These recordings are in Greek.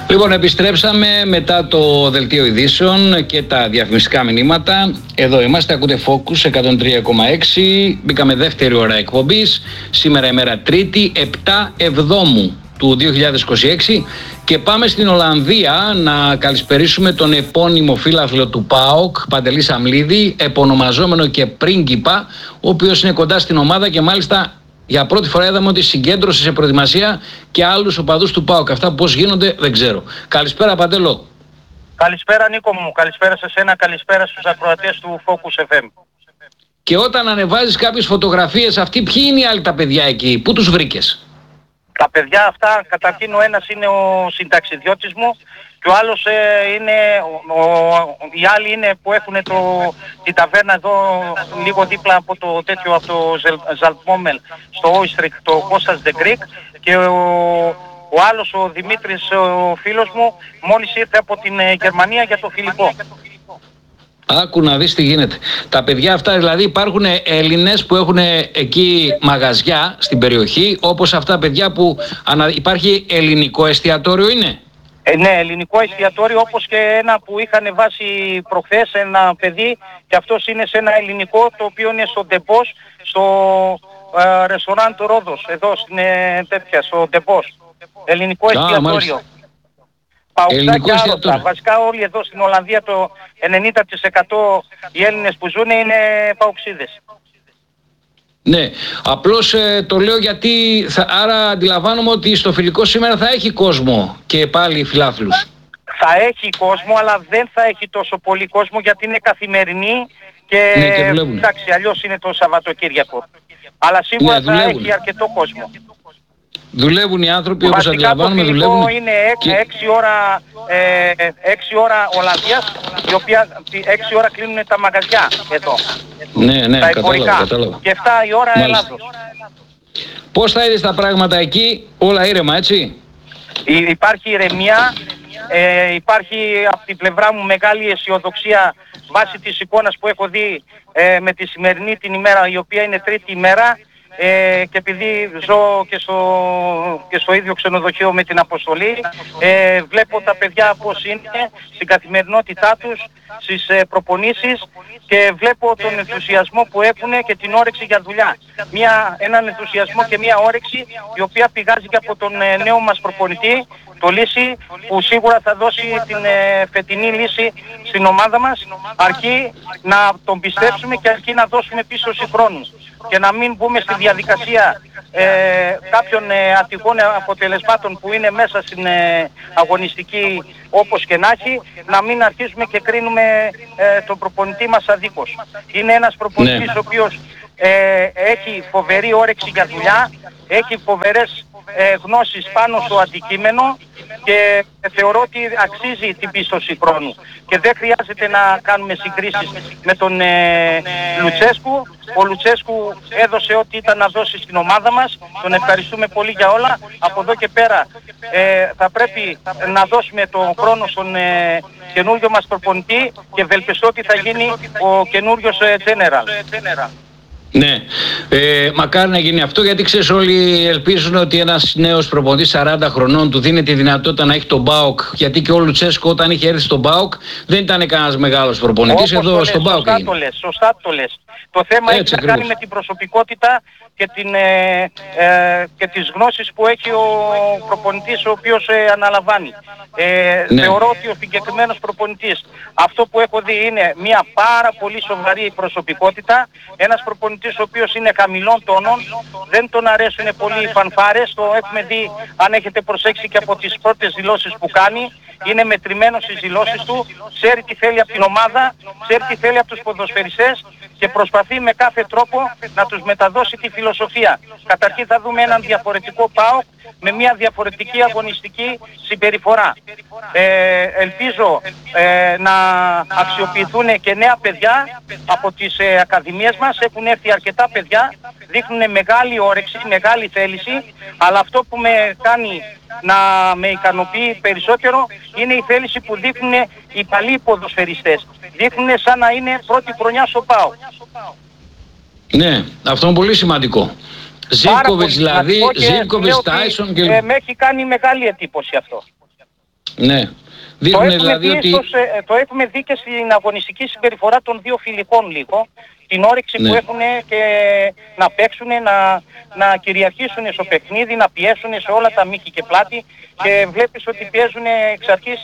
Λοιπόν, επιστρέψαμε μετά το δελτίο ειδήσεων και τα διαφημιστικά μηνύματα. Εδώ είμαστε, ακούτε Focus 103,6. Μπήκαμε δεύτερη ώρα εκπομπής. Σήμερα ημέρα Τρίτη, 7 Εβδόμου του 2026. Και πάμε στην Ολλανδία να καλησπερίσουμε τον επώνυμο φίλαθλο του ΠΑΟΚ, Παντελή Σαμλίδη, επωνομαζόμενο και πρίγκιπα, ο οποίος είναι κοντά στην ομάδα και μάλιστα για πρώτη φορά είδαμε ότι συγκέντρωσε σε προετοιμασία και άλλους οπαδούς του ΠΑΟΚ. Αυτά πώς γίνονται δεν ξέρω. Καλησπέρα Παντελό. Καλησπέρα Νίκο μου, καλησπέρα σε σένα, καλησπέρα στους ακροατές του Focus FM. Και όταν ανεβάζεις κάποιες φωτογραφίες, αυτοί ποιοι είναι οι άλλοι τα παιδιά εκεί, πού τους βρήκες? Τα παιδιά αυτά, καταρχήν ο ένας είναι ο συνταξιδιώτης μου και ο άλλος είναι, οι άλλοι είναι που έχουν την ταβέρνα εδώ λίγο δίπλα από το τέτοιο, από το Ζαλτμόμελ στο Όιστρικ, το Κώστας The Greek, και ο άλλος ο Δημήτρης, ο φίλος μου, μόλις ήρθε από την Γερμανία για το Φιλιππό. Άκου να δεις τι γίνεται. Τα παιδιά αυτά δηλαδή, υπάρχουν Έλληνες που έχουν εκεί μαγαζιά στην περιοχή, όπως αυτά τα παιδιά που υπάρχει ελληνικό εστιατόριο είναι? Ναι, ελληνικό εστιατόριο, όπως και ένα που είχαν βάσει προχθές, ένα παιδί, και αυτός είναι σε ένα ελληνικό το οποίο είναι στο Ντεπός, στο ρεστοράν του Ρόδος, εδώ στην τέτοια, στο Ντεπός. Ελληνικό εστιατόριο. Παουξάκια άλλοτα. Βασικά όλοι εδώ στην Ολλανδία το 90% οι Έλληνες που ζουν είναι παουξίδες. Ναι, απλώς το λέω γιατί άρα αντιλαμβάνομαι ότι στο φιλικό σήμερα θα έχει κόσμο και πάλι φιλάθλους. Θα έχει κόσμο, αλλά δεν θα έχει τόσο πολύ κόσμο γιατί είναι καθημερινή και, ναι, και εντάξει, αλλιώς είναι το Σαββατοκύριακο. Αλλά σίγουρα θα έχει αρκετό κόσμο. Δουλεύουν οι άνθρωποι, όπως αντιλαμβάνομαι, δουλεύουν. Βασικά το είναι 6 ώρα Ολλανδίας, η οποία 6 ώρα κλείνουν τα μαγαζιά εδώ. Ναι, τα κατάλαβα. Και 7 η ώρα Ελλάδος. Πώς θα είδες τα πράγματα εκεί, όλα ήρεμα, έτσι? Υπάρχει ηρεμία, υπάρχει από την πλευρά μου μεγάλη αισιοδοξία βάσει της εικόνας που έχω δει με τη σημερινή την ημέρα, η οποία είναι τρίτη ημέρα. Και επειδή ζω και στο ίδιο ξενοδοχείο με την αποστολή, βλέπω τα παιδιά πώς είναι στην καθημερινότητά τους, στις προπονήσεις, και βλέπω τον ενθουσιασμό που έχουν και την όρεξη για δουλειά. Έναν ενθουσιασμό και μια όρεξη η οποία πηγάζει και από τον νέο μας προπονητή, το Λύση, που σίγουρα θα δώσει την φετινή λύση στην ομάδα μας, αρκεί να τον πιστέψουμε και αρκεί να δώσουμε πίσω χρόνου και να μην μπούμε στη διαδικασία κάποιων ατυχών αποτελεσμάτων που είναι μέσα στην αγωνιστική, όπως και να έχει, να μην αρχίσουμε και κρίνουμε τον προπονητή μας αδίκως. Είναι ένας προπονητής ο οποίος έχει φοβερή όρεξη για δουλειά, έχει φοβερές γνώσεις πάνω στο αντικείμενο και θεωρώ ότι αξίζει την πίστοση χρόνου και δεν χρειάζεται να κάνουμε συγκρίσεις με τον Λουτσέσκου. Ο Λουτσέσκου έδωσε ό,τι ήταν να δώσει στην ομάδα μας, τον ευχαριστούμε πολύ για όλα. Από εδώ και πέρα θα πρέπει να δώσουμε τον χρόνο στον καινούριο μας προπονητή και ευελπιστώ ότι θα γίνει ο καινούριος General. Ναι, μακάρι να γίνει αυτό, γιατί ξέρεις, όλοι ελπίζουν ότι ένας νέος προπονητής 40 χρονών του δίνει τη δυνατότητα να έχει τον ΠΑΟΚ, γιατί και ο Λουτσέσκο όταν είχε έρθει στον ΠΑΟΚ δεν ήταν κανένας μεγάλος προπονητής. Όπως εδώ στον ΠΑΟΚ έγινε. Σωστά το λες. Το θέμα έχει να κάνει με την προσωπικότητα και τις γνώσεις που έχει ο προπονητής ο οποίος αναλαμβάνει. Θεωρώ ότι ο συγκεκριμένος προπονητής, αυτό που έχω δει, είναι μια πάρα πολύ σοβαρή προσωπικότητα, ένας προπονητής ο οποίος είναι χαμηλών τόνων, δεν τον αρέσουν πολύ οι φανφάρες, το έχουμε δει αν έχετε προσέξει και από τις πρώτες δηλώσεις που κάνει, είναι μετρημένος στις δηλώσεις του, ξέρει τι θέλει από την ομάδα, ξέρει τι θέλει από τους ποδοσφαιριστές και προσπαθεί με κάθε τρόπο να τους μεταδώσει τη φιλοσοφία. Καταρχήν θα δούμε έναν διαφορετικό ΠΑΟΚ με μια διαφορετική αγωνιστική συμπεριφορά. Ελπίζω να αξιοποιηθούν και νέα παιδιά από τις ακαδημίες μας. Έχουν έρθει αρκετά παιδιά, δείχνουν μεγάλη όρεξη, μεγάλη θέληση, αλλά αυτό που με κάνει να με ικανοποιεί περισσότερο είναι η θέληση που δείχνουν οι παλιοί ποδοσφαιριστές. Δείχνουν σαν να είναι πρώτη χρονιά στο ΠΑΟΚ. Ναι, αυτό είναι πολύ σημαντικό. Ζίβκοβιτς δηλαδή, Ζίβκοβιτς, Τάισον και... με έχει κάνει μεγάλη εντύπωση αυτό. Ναι. Το έχουμε δει και στην αγωνιστική συμπεριφορά των δύο φιλικών λίγο. Την όρεξη που έχουν και να παίξουν, να κυριαρχήσουν στο παιχνίδι, να πιέσουν σε όλα τα μήκη και πλάτη, και βλέπεις ότι πιέζουν εξ αρχής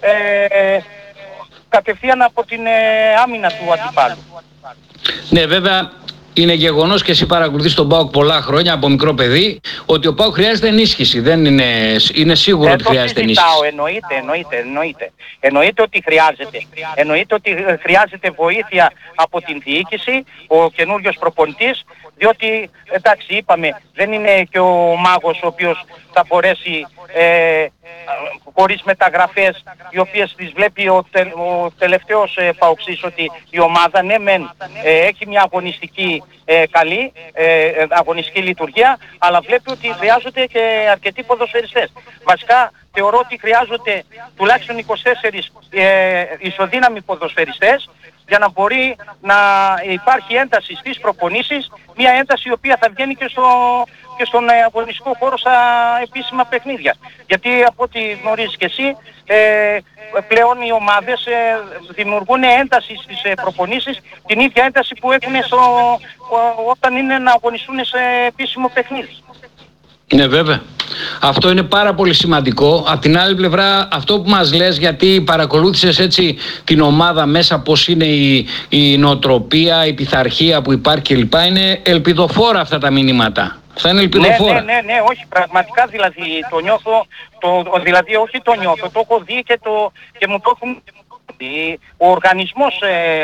κατευθείαν από την άμυνα του αντιπάλου. Ναι, βέβαια είναι γεγονός, και εσύ παρακολουθείς τον ΠΑΟΚ πολλά χρόνια από μικρό παιδί, ότι ο ΠΑΟΚ χρειάζεται ενίσχυση. Δεν είναι σίγουρο ότι χρειάζεται ενίσχυση. Εννοείται ότι χρειάζεται. Εννοείται ότι χρειάζεται βοήθεια από την διοίκηση, ο καινούριος προπονητής, διότι εντάξει, είπαμε, δεν είναι και ο μάγος ο οποίος θα μπορέσει χωρίς μεταγραφές, οι οποίες τις βλέπει ο τελευταίος παοξής, ότι η ομάδα ναι μεν έχει μια αγωνιστική καλή αγωνιστική λειτουργία, αλλά βλέπει ότι χρειάζονται και αρκετοί ποδοσφαιριστές. Βασικά θεωρώ ότι χρειάζονται τουλάχιστον 24 ισοδύναμοι ποδοσφαιριστές, για να μπορεί να υπάρχει ένταση στις προπονήσεις, μια ένταση η οποία θα βγαίνει και στον αγωνιστικό χώρο στα επίσημα παιχνίδια. Γιατί από ό,τι γνωρίζεις και εσύ, πλέον οι ομάδες δημιουργούν ένταση στις προπονήσεις, την ίδια ένταση που έχουν όταν είναι να αγωνιστούν σε επίσημο παιχνίδι. Ναι, βέβαια. Αυτό είναι πάρα πολύ σημαντικό. Απ' την άλλη πλευρά, αυτό που μας λες, γιατί παρακολούθησες έτσι την ομάδα μέσα, πώς είναι η νοοτροπία, η πειθαρχία που υπάρχει κλπ. Είναι ελπιδοφόρα αυτά τα μηνύματα. Θα είναι ελπιδοφόρα. Ναι, όχι, πραγματικά δηλαδή το νιώθω, δηλαδή όχι το νιώθω, το έχω δει και μου το έχουν δει. Ο οργανισμός,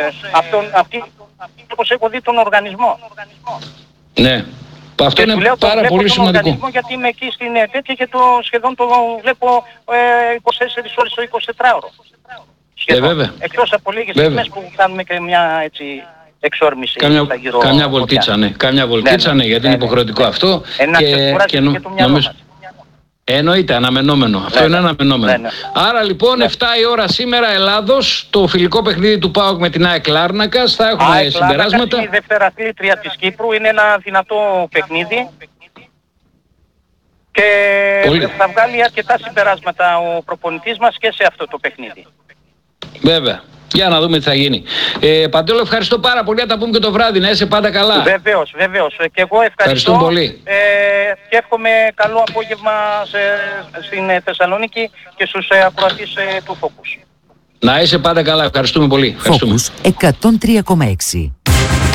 όπως έχω δει τον οργανισμό. Ναι. Αυτό είναι πάρα πολύ σημαντικό. Γιατί είμαι εκεί στην τέτοια και σχεδόν το βλέπω 24 ώρες το 24ωρο. Βέβαια. Εκτός από λίγες στιγμές που κάνουμε και μια έτσι εξόρμηση. Καμιά βολτίτσα, ναι. Καμιά βολτίτσα, ναι, γιατί είναι υποχρεωτικό αυτό. Και νομίζω... Εννοείται, αναμενόμενο. Αυτό είναι αναμενόμενο. Άρα λοιπόν 7 η ώρα σήμερα Ελλάδος, το φιλικό παιχνίδι του ΠΑΟΚ με την ΑΕΚ Λάρνακας. Θα έχουμε συμπεράσματα. Είναι η δευτεραθλήτρια της Κύπρου, είναι ένα δυνατό παιχνίδι και θα βγάλει αρκετά συμπεράσματα ο προπονητής μας και σε αυτό το παιχνίδι. Βέβαια. Για να δούμε τι θα γίνει. Παντέλο, ευχαριστώ πάρα πολύ. Θα τα πούμε και το βράδυ. Να είσαι πάντα καλά. Βεβαίως. Και εγώ ευχαριστώ πολύ. Και εύχομαι καλό απόγευμα στην Θεσσαλονίκη και στους ακροατές του Focus. Να είσαι πάντα καλά. Ευχαριστούμε πολύ. Focus 103,6.